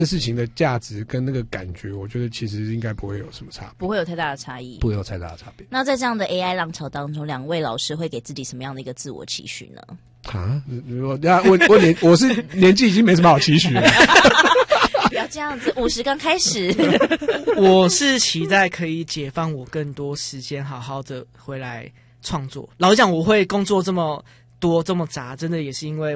事情的价值跟那个感觉，我觉得其实应该不会有什么差别， 不会有太大的差异， 不会有太大的差别。 那在这样的 AI 浪潮当中，两位老师会给自己什么样的一个自我期许呢？ 如果我是年纪已经没什么好期许了。 不要这样子，50刚开始。 我是期待可以解放我更多时间，好好的回来创作。老实讲，我会工作这么多这么杂，真的也是因为